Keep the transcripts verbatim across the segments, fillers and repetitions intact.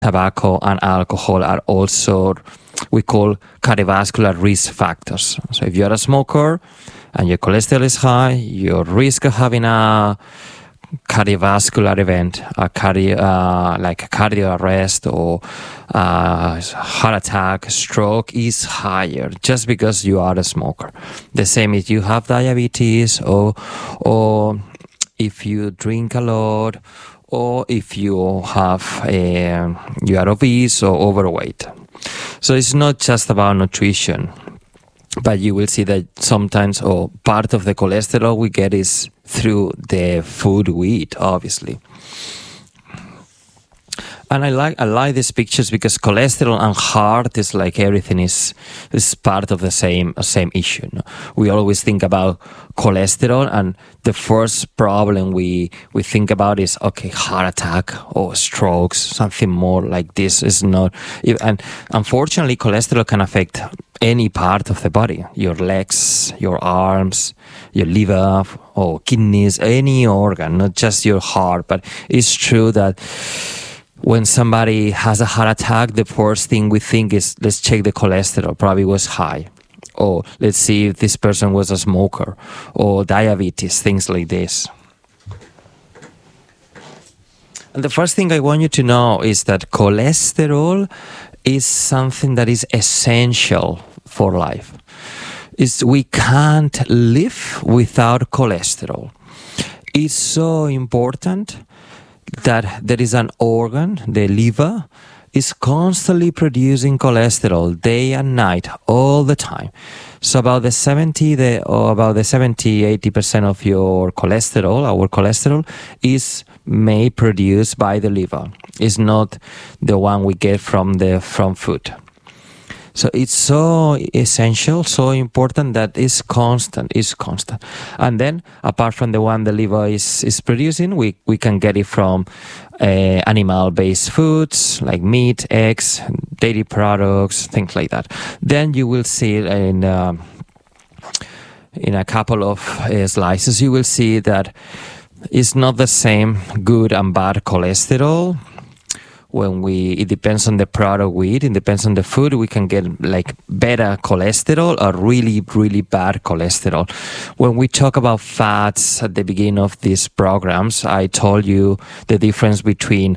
tobacco and alcohol are also we call cardiovascular risk factors. So if you're a smoker and your cholesterol is high, your risk of having a cardiovascular event, a cardio, uh, like a cardio arrest or uh, heart attack, stroke is higher just because you are a smoker. The same if you have diabetes or or if you drink a lot or if you have a, you are obese or overweight. So it's not just about nutrition, but you will see that sometimes or part of the cholesterol we get is through the food we eat, obviously. And I like I like these pictures because cholesterol and heart is like everything is is part of the same same issue. No? We always think about cholesterol, and the first problem we we think about is okay, heart attack or strokes, something more like this is not. And unfortunately, cholesterol can affect any part of the body: your legs, your arms, your liver, or kidneys, any organ, not just your heart. But it's true that when somebody has a heart attack, the first thing we think is, let's check the cholesterol, probably was high. Or let's see if this person was a smoker, or diabetes, things like this. And the first thing I want you to know is that cholesterol is something that is essential for life. It's, we can't live without cholesterol. It's so important that there is an organ, the liver, is constantly producing cholesterol day and night, all the time. So about the seventy, the, or about the seventy, eighty percent of your cholesterol, our cholesterol, is made, produced by the liver. It's not the one we get from the from food. So it's so essential, so important that it's constant, it's constant. And then, apart from the one the liver is, is producing, we, we can get it from uh, animal-based foods, like meat, eggs, dairy products, things like that. Then you will see in, uh, in a couple of uh, slices, you will see that it's not the same good and bad cholesterol. When we, it depends on the product we eat, it depends on the food, we can get like better cholesterol or really, really bad cholesterol. When we talk about fats at the beginning of these programs, I told you the difference between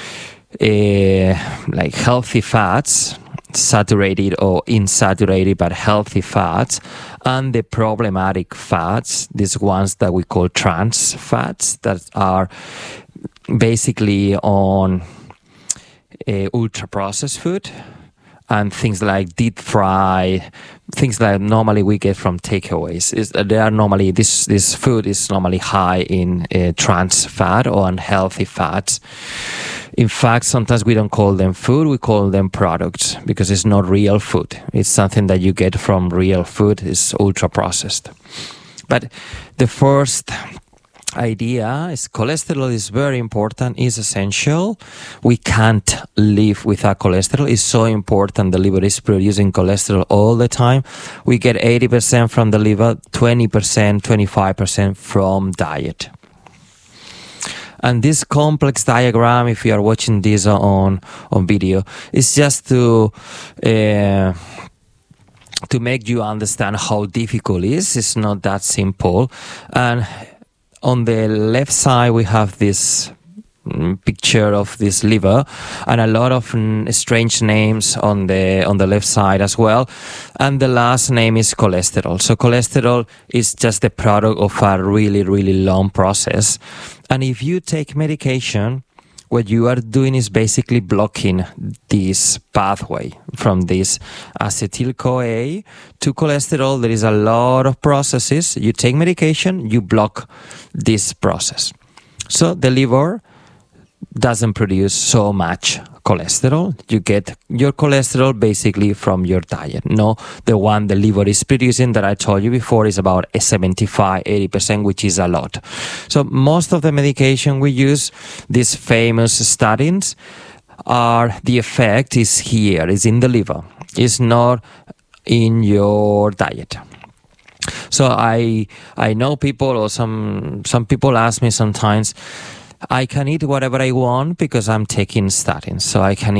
uh, like healthy fats, saturated or unsaturated but healthy fats, and the problematic fats, these ones that we call trans fats that are basically on Uh, ultra processed food and things like deep fry, things that normally we get from takeaways. Is they are normally this this food is normally high in uh, trans fat or unhealthy fats. In fact, sometimes we don't call them food; we call them products because it's not real food. It's something that you get from real food. It's ultra processed. But the first idea is cholesterol is very important, is essential. We can't live without cholesterol. It's so important. The liver is producing cholesterol all the time. We get eighty percent from the liver, twenty percent, twenty-five percent from diet. And this complex diagram, if you are watching this on, on video, is just to uh, to make you understand how difficult it is. It's not that simple. And on the left side, we have this mm, picture of this liver, and a lot of mm, strange names on the on the left side as well. And the last name is cholesterol. So cholesterol is just the product of a really, really long process. And if you take medication, what you are doing is basically blocking this pathway from this acetyl-CoA to cholesterol. There is a lot of processes. You take medication, you block this process. So the liver doesn't produce so much cholesterol. You get your cholesterol basically from your diet. No, the one the liver is producing that I told you before is about seventy-five, eighty percent, which is a lot. So most of the medication we use, these famous statins, are the effect is here, is in the liver. It's not in your diet. So I I know people or some some people ask me sometimes, I can eat whatever I want because I'm taking statins. So I can